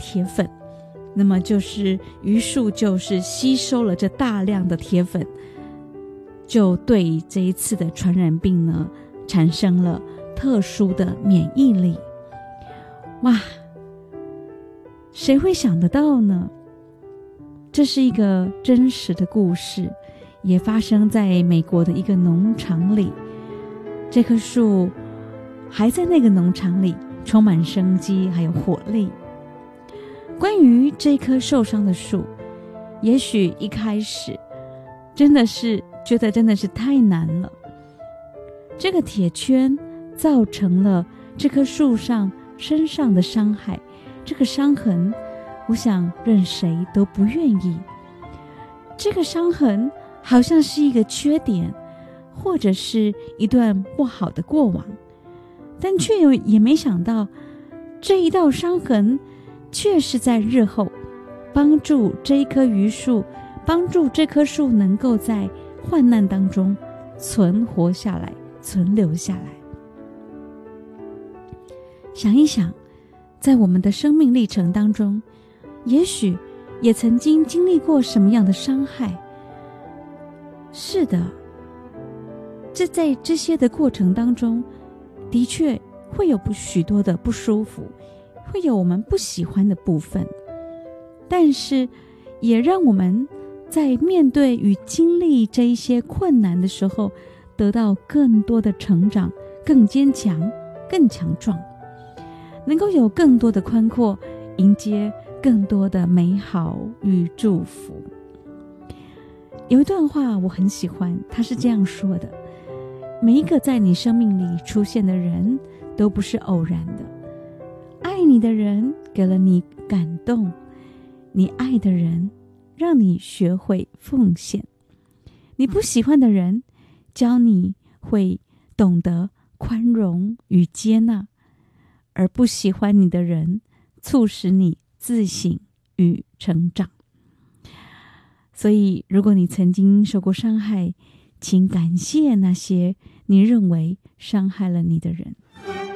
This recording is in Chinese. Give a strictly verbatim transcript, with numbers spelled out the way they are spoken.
铁粉，那么就是榆树就是吸收了这大量的铁粉，就对这一次的传染病呢产生了特殊的免疫力。哇，谁会想得到呢？这是一个真实的故事，也发生在美国的一个农场里。这棵树还在那个农场里充满生机还有活力。关于这棵受伤的树，也许一开始真的是觉得真的是太难了。这个铁圈造成了这棵树上身上的伤害，这个伤痕我想任谁都不愿意。这个伤痕好像是一个缺点，或者是一段不好的过往，但却有也没想到这一道伤痕却是在日后帮助这一棵榆树，帮助这棵树能够在患难当中存活下来，存留下来。想一想，在我们的生命历程当中，也许也曾经经历过什么样的伤害。是的，这在这些的过程当中，的确会有不许多的不舒服，会有我们不喜欢的部分，但是也让我们在面对与经历这一些困难的时候，得到更多的成长，更坚强，更强壮，能够有更多的宽阔，迎接更多的美好与祝福。有一段话我很喜欢，他是这样说的：每一个在你生命里出现的人都不是偶然的，爱你的人给了你感动，你爱的人让你学会奉献，你不喜欢的人教你会懂得宽容与接纳，而不喜欢你的人促使你自省与成长。所以如果你曾经受过伤害，请感谢那些你认为伤害了你的人。